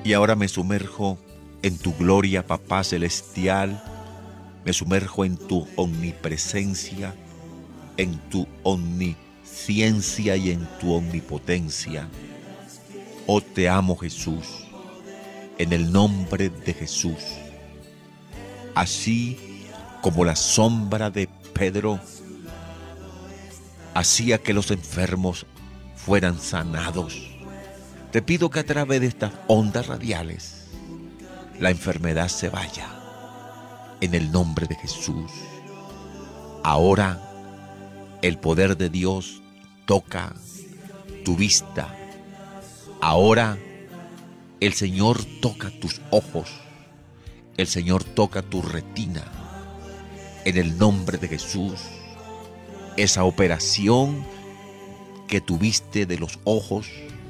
Y ahora me sumerjo en tu gloria, Papá Celestial. Me sumerjo en tu omnipresencia, en tu omnisciencia y en tu omnipotencia. Oh, te amo, Jesús, en el nombre de Jesús. Así como la sombra de Pedro hacía que los enfermos fueran sanados, te pido que a través de estas ondas radiales la enfermedad se vaya, en el nombre de Jesús. Ahora el poder de Dios toca tu vista. Ahora el Señor toca tus ojos. El Señor toca tu retina. En el nombre de Jesús, esa operación que tuviste de los ojos,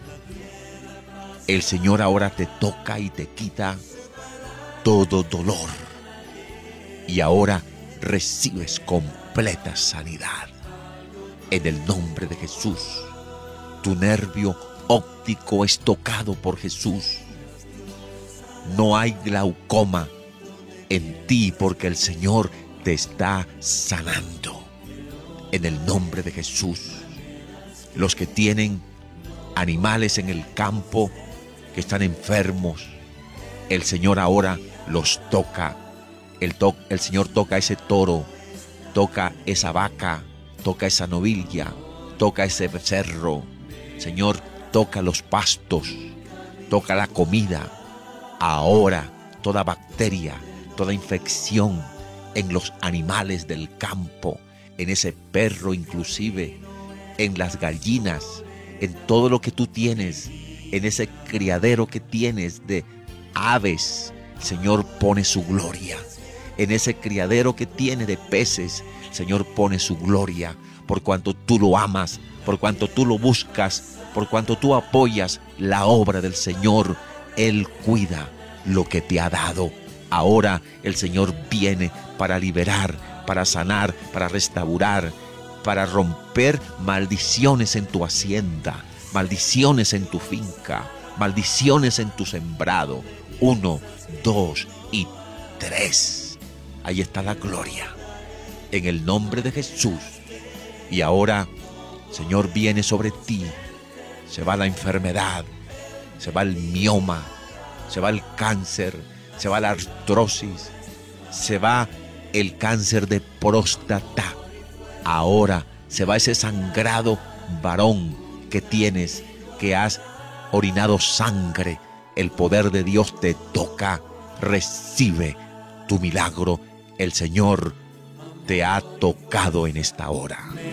el Señor ahora te toca y te quita todo dolor. Y ahora recibes completa sanidad. En el nombre de Jesús, tu nervio óptico es tocado por Jesús. No hay glaucoma en ti porque el Señor te está sanando. En el nombre de Jesús, los que tienen animales en el campo que están enfermos, el Señor ahora los toca. El Señor toca ese toro, toca esa vaca, toca esa novilla, toca ese becerro. Señor, toca los pastos, toca la comida. Ahora toda bacteria, toda infección en los animales del campo, en ese perro inclusive, en las gallinas, en todo lo que tú tienes, en ese criadero que tienes de aves, Señor, pone su gloria. En ese criadero que tiene de peces, Señor, pone su gloria, por cuanto tú lo amas, por cuanto tú lo buscas, por cuanto tú apoyas la obra del Señor. Él cuida lo que te ha dado. Ahora el Señor viene para liberar, para sanar, para restaurar, para romper maldiciones en tu hacienda, maldiciones en tu finca, maldiciones en tu sembrado. 1, 2 y 3. Ahí está la gloria, en el nombre de Jesús. Y ahora, Señor, viene sobre ti. Se va la enfermedad, se va el mioma, se va el cáncer, se va la artrosis, se va el cáncer de próstata. Ahora se va ese sangrado varón que tienes, que has orinado sangre. El poder de Dios te toca. Recibe tu milagro. El Señor te ha tocado en esta hora.